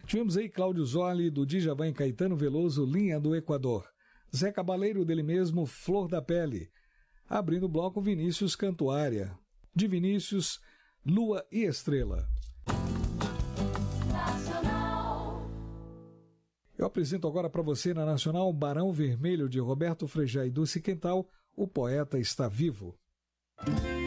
Tivemos aí Cláudio Zoli, do Djavan e Caetano Veloso, Linha do Equador. Zé Cabaleiro, dele mesmo, Flor da Pele. Abrindo o bloco, Vinícius Cantuária. De Vinícius, Lua e Estrela. Eu apresento agora para você na Nacional Barão Vermelho, de Roberto Frejá e Dulce Quental, O Poeta Está Vivo.